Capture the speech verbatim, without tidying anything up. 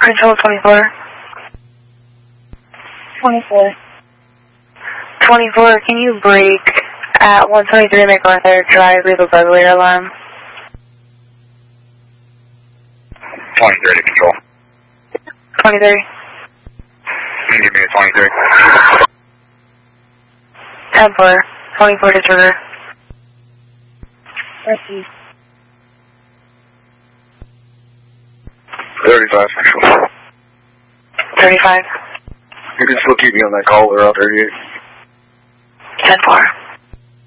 Control twenty-four. twenty-four. twenty-four, can you brake at one twenty-three MacArthur Drive, leave a burglary alarm? twenty-three to control. twenty-three. Can you give me a twenty-three? ten four. twenty-four to trigger. Receive. thirty-five control. thirty-five. You can still keep me on that call or I'll thirty-eight. ten four.